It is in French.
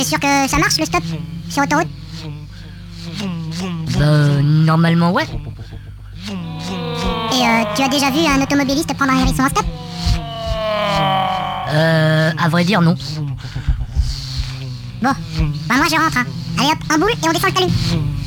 sûr que ça marche le stop sur autoroute? Normalement ouais. Et tu as déjà vu un automobiliste prendre un hérisson en stop? À vrai dire non. Bon, bah moi je rentre, hein. Allez hop, en boule et on descend le talus.